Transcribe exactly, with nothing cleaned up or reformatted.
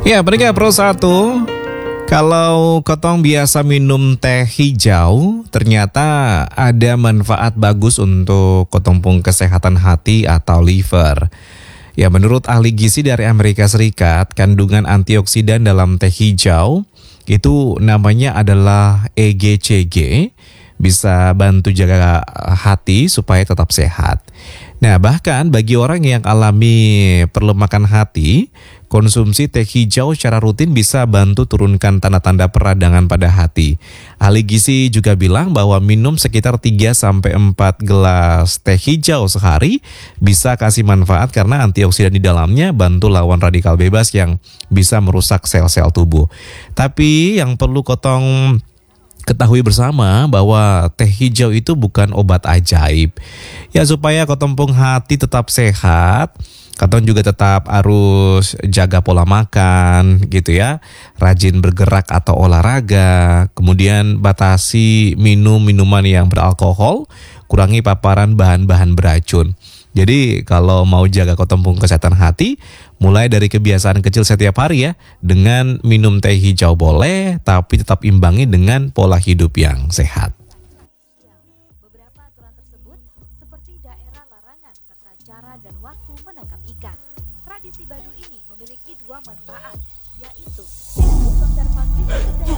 Ya, pendengar Pro satu, kalau kotong biasa minum teh hijau, ternyata ada manfaat bagus untuk kotong pung kesehatan hati atau liver. Ya, menurut ahli gizi dari Amerika Serikat, kandungan antioksidan dalam teh hijau itu namanya adalah E G C G, bisa bantu jaga hati supaya tetap sehat. Nah, bahkan bagi orang yang alami perlemakan hati, konsumsi teh hijau secara rutin bisa bantu turunkan tanda-tanda peradangan pada hati. Ahli gizi juga bilang bahwa minum sekitar tiga sampai empat gelas teh hijau sehari bisa kasih manfaat karena antioksidan di dalamnya bantu lawan radikal bebas yang bisa merusak sel-sel tubuh. Tapi yang perlu kotong ketahui bersama bahwa teh hijau itu bukan obat ajaib. Ya, supaya kotong pung hati tetap sehat, kotong juga tetap harus jaga pola makan gitu ya. Rajin bergerak atau olahraga, kemudian batasi minum minuman yang beralkohol, kurangi paparan bahan-bahan beracun. Jadi kalau mau jaga kotong pung kesehatan hati, mulai dari kebiasaan kecil setiap hari ya, dengan minum teh hijau boleh, tapi tetap imbangi dengan pola hidup yang sehat. Beberapa aturan tersebut seperti daerah larangan serta cara dan waktu menangkap ikan. Tradisi Baduy ini memiliki dua manfaat, yaitu konservasi sumber daya